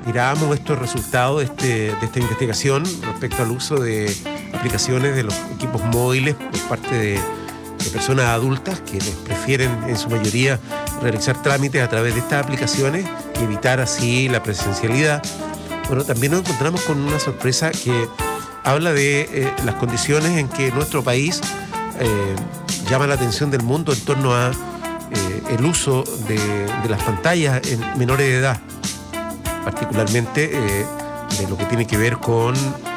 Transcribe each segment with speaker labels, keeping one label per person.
Speaker 1: mirábamos estos resultados de esta investigación respecto al uso de aplicaciones de los equipos móviles por parte de personas adultas que prefieren en su mayoría realizar trámites a través de estas aplicaciones y evitar así la presencialidad. Bueno, también nos encontramos con una sorpresa que habla de las condiciones en que nuestro país llama la atención del mundo en torno a el uso de las pantallas en menores de edad, particularmente de lo que tiene que ver con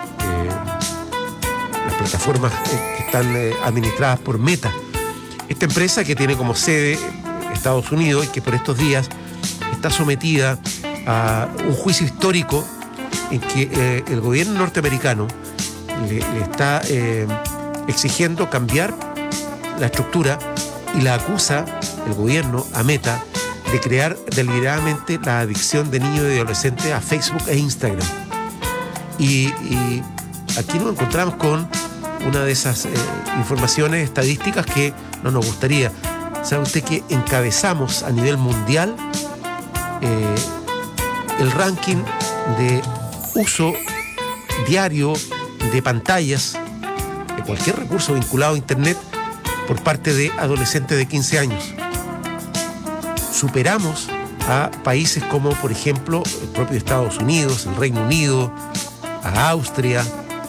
Speaker 1: las plataformas que están administradas por Meta. Esta empresa que tiene como sede Estados Unidos y que por estos días está sometida a un juicio histórico en que el gobierno norteamericano le está exigiendo cambiar la estructura y la acusa el gobierno a Meta de crear deliberadamente la adicción de niños y adolescentes a Facebook e Instagram. Y aquí nos encontramos con una de esas informaciones estadísticas que no nos gustaría. ¿Sabe usted que encabezamos a nivel mundial el ranking de uso diario de pantallas, de cualquier recurso vinculado a Internet, por parte de adolescentes de 15 años? Superamos a países como, por ejemplo, el propio Estados Unidos, el Reino Unido, a Austria,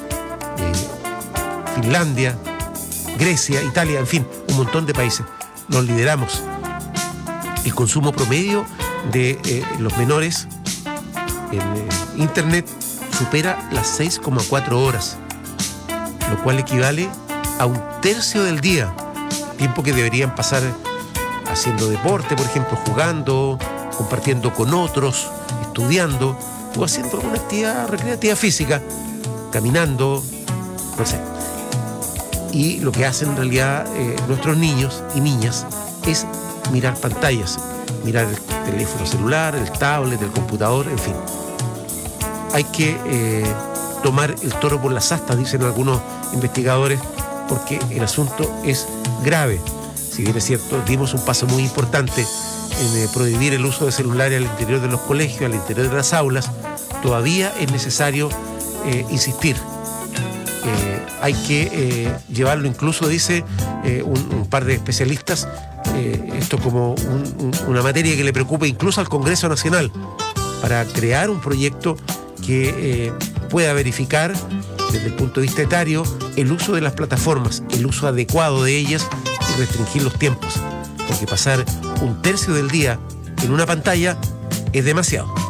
Speaker 1: Finlandia, Grecia, Italia, en fin, un montón de países. Nos lideramos. El consumo promedio de los menores en Internet supera las 6,4 horas, lo cual equivale a un tercio del día, tiempo que deberían pasar haciendo deporte, por ejemplo, jugando, compartiendo con otros, estudiando o haciendo alguna actividad recreativa física, caminando, no sé. Y lo que hacen en realidad nuestros niños y niñas es mirar pantallas, mirar el teléfono celular, el tablet, el computador, en fin. Hay que tomar el toro por las astas, dicen algunos investigadores, porque el asunto es grave. Si bien es cierto, dimos un paso muy importante en prohibir el uso de celulares al interior de los colegios, al interior de las aulas, todavía es necesario insistir. Hay que llevarlo incluso, dice un par de especialistas, esto como una materia que le preocupa incluso al Congreso Nacional, para crear un proyecto que pueda verificar desde el punto de vista etario el uso de las plataformas, el uso adecuado de ellas y restringir los tiempos, porque pasar un tercio del día en una pantalla es demasiado.